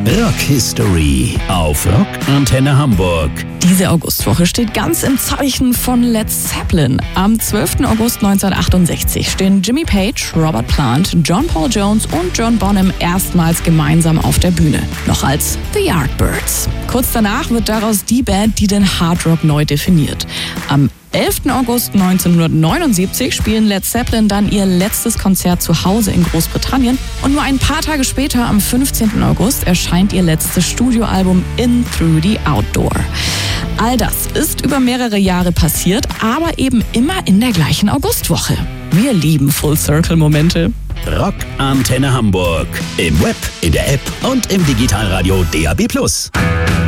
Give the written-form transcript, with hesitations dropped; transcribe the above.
Rock History auf Rock Antenne Hamburg. Diese Augustwoche steht ganz im Zeichen von Led Zeppelin. Am 12. August 1968 stehen Jimmy Page, Robert Plant, John Paul Jones und John Bonham erstmals gemeinsam auf der Bühne. Noch als The Yardbirds. Kurz danach wird daraus die Band, die den Hard Rock neu definiert. Am 11. August 1979 spielen Led Zeppelin dann ihr letztes Konzert zu Hause in Großbritannien und nur ein paar Tage später, am 15. August, erscheint ihr letztes Studioalbum In Through the Outdoor. All das ist über mehrere Jahre passiert, aber eben immer in der gleichen Augustwoche. Wir lieben Full-Circle-Momente. Rock Antenne Hamburg. Im Web, in der App und im Digitalradio DAB+.